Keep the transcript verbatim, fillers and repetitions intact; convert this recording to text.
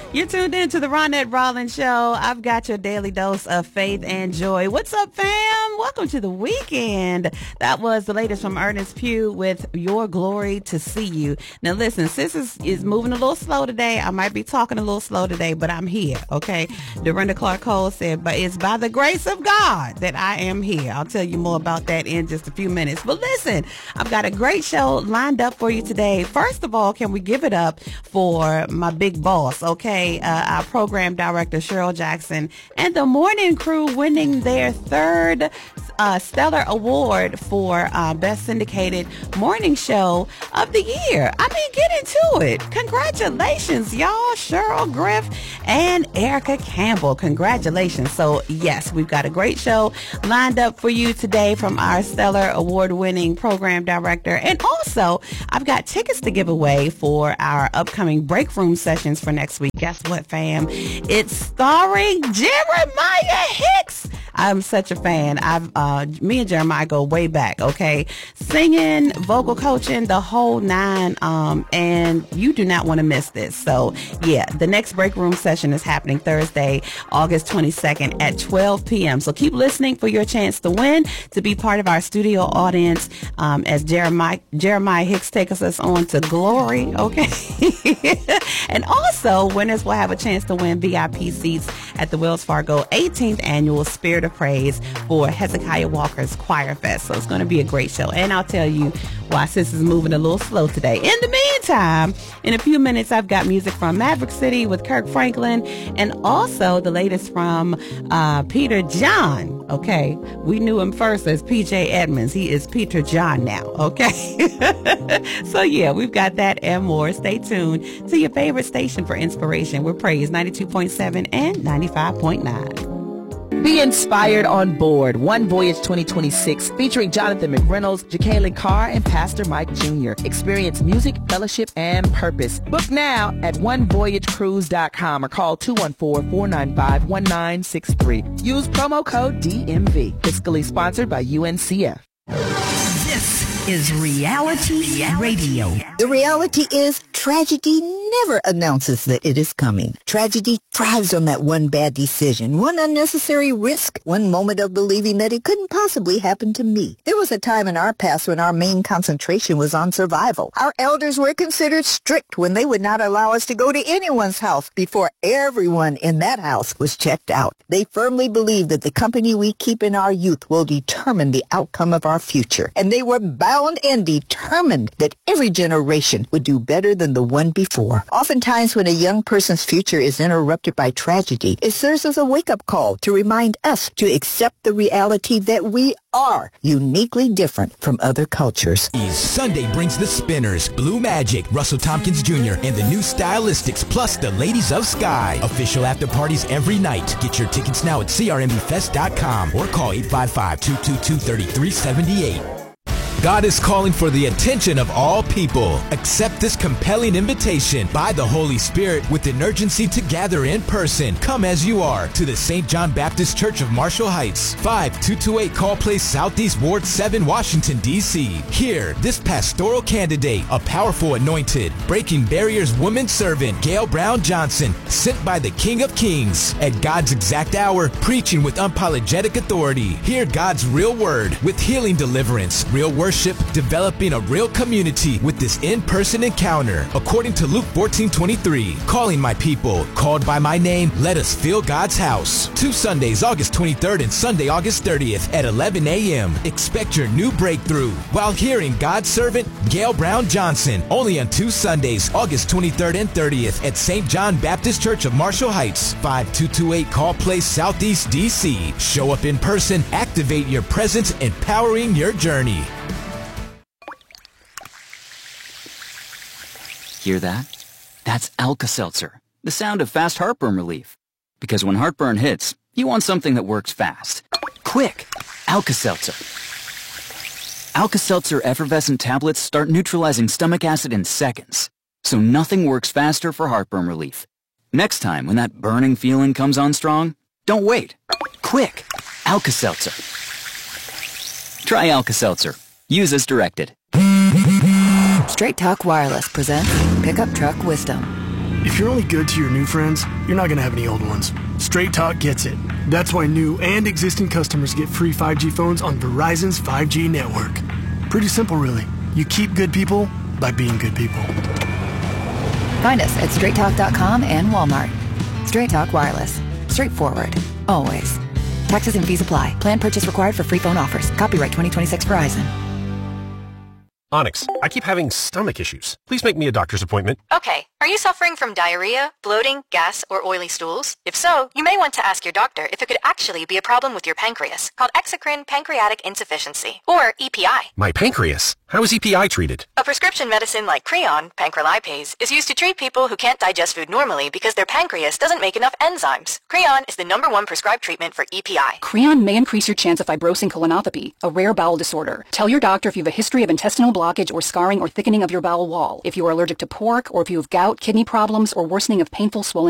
You're tuned in to the Ronette Rollins Show. I've got your daily dose of faith and joy. What's up, fam? Welcome to the weekend. That was the latest from Ernest Pugh with Your Glory to See You. Now, listen, sis is, is moving a little slow today. I might be talking a little slow today, but I'm here, okay? Dorinda Clark Cole said, but it's by the grace of God that I am here. I'll tell you more about that in just a few minutes. But listen, I've got a great show lined up for you today. First of all, can we give it up for my big boss, okay? Uh, our program director, Cheryl Jackson, and the morning crew winning their third uh, Stellar Award for uh, Best Syndicated Morning Show of the year. I mean, get into it. Congratulations, y'all. Cheryl Griff and Erica Campbell. Congratulations. So, yes, we've got a great show lined up for you today from our Stellar Award-winning program director. And also, I've got tickets to give away for our upcoming break room sessions for next week. Guess what, fam? It's starring Jeremiah Hicks. I'm such a fan. I've uh, me and Jeremiah go way back, okay? Singing, vocal coaching, the whole nine, um, and you do not want to miss this. So, yeah, the next break room session is happening Thursday, August twenty-second at twelve p.m. So keep listening for your chance to win, to be part of our studio audience um, as Jeremiah, Jeremiah Hicks takes us on to glory, okay? And also, winners will have a chance to win V I P seats at the Wells Fargo eighteenth Annual Spirit of Praise for Hezekiah Walker's Choir Fest. So it's going to be a great show. And I'll tell you why sis is moving a little slow today. In the meantime, in a few minutes, I've got music from Maverick City with Kirk Franklin, and also the latest from uh, Peter John. Okay, we knew him first as P J Edmonds. He is Peter John now. Okay, so yeah, we've got that and more. Stay tuned to your favorite station for inspiration. We're Praise ninety-two point seven and ninety-five point nine. Be inspired on board One Voyage twenty twenty-six, featuring Jonathan McReynolds, Jacqueline Carr, and Pastor Mike Junior Experience music, fellowship, and purpose. Book now at one voyage cruise dot com or call two one four, four nine five, one nine six three. Use promo code D M V. Fiscally sponsored by U N C F. This is Reality Radio. The reality is tragedy never announces that it is coming. Tragedy thrives on that one bad decision, one unnecessary risk, one moment of believing that it couldn't possibly happen to me. There was a time in our past when our main concentration was on survival. Our elders were considered strict when they would not allow us to go to anyone's house before everyone in that house was checked out. They firmly believed that the company we keep in our youth will determine the outcome of our future. And they were bound and determined that every generation would do better than the one before. Oftentimes, when a young person's future is interrupted by tragedy, it serves as a wake-up call to remind us to accept the reality that we are uniquely different from other cultures. Sunday brings the Spinners, Blue Magic, Russell Tompkins Junior, and the new Stylistics, plus the Ladies of Sky. Official after parties every night. Get your tickets now at C R M B fest dot com or call eight five five, two two two, three three seven eight. God is calling for the attention of all people. Accept this compelling invitation by the Holy Spirit with an urgency to gather in person. Come as you are to the Saint John Baptist Church of Marshall Heights, five two two eight Call Place Southeast Ward seven, Washington, D C Here, this pastoral candidate, a powerful anointed, breaking barriers woman servant, Gail Brown Johnson, sent by the King of Kings, at God's exact hour, preaching with unapologetic authority. Hear God's real word with healing deliverance, real worship, developing a real community with this in-person encounter. According to Luke fourteen twenty-three, calling my people, called by my name, let us fill God's house. Two Sundays, August twenty-third and Sunday, August thirtieth at eleven a.m. Expect your new breakthrough while hearing God's servant, Gail Brown Johnson, only on two Sundays, August twenty-third and thirtieth at Saint John Baptist Church of Marshall Heights, five two two eight Call Place Southeast, D C Show up in person, activate your presence, empowering your journey. Hear that? That's Alka-Seltzer, the sound of fast heartburn relief. Because when heartburn hits, you want something that works fast. Quick! Alka-Seltzer. Alka-Seltzer effervescent tablets start neutralizing stomach acid in seconds. So nothing works faster for heartburn relief. Next time when that burning feeling comes on strong, don't wait. Quick! Alka-Seltzer. Try Alka-Seltzer. Use as directed. Straight Talk Wireless presents Pickup Truck Wisdom. If you're only good to your new friends, you're not going to have any old ones. Straight Talk gets it. That's why new and existing customers get free five G phones on Verizon's five G network. Pretty simple, really. You keep good people by being good people. Find us at straight talk dot com and Walmart. Straight Talk Wireless. Straightforward. Always. Taxes and fees apply. Plan purchase required for free phone offers. Copyright twenty twenty-six Verizon. Onyx, I keep having stomach issues. Please make me a doctor's appointment. Okay. Are you suffering from diarrhea, bloating, gas, or oily stools? If so, you may want to ask your doctor if it could actually be a problem with your pancreas, called exocrine pancreatic insufficiency, or E P I. My pancreas? How is E P I treated? A prescription medicine like Creon, pancrelipase, is used to treat people who can't digest food normally because their pancreas doesn't make enough enzymes. Creon is the number one prescribed treatment for E P I. Creon may increase your chance of fibrosing colonopathy, a rare bowel disorder. Tell your doctor if you have a history of intestinal blockage or scarring or thickening of your bowel wall, if you are allergic to pork, or if you have gout, kidney problems, or worsening of painful swollen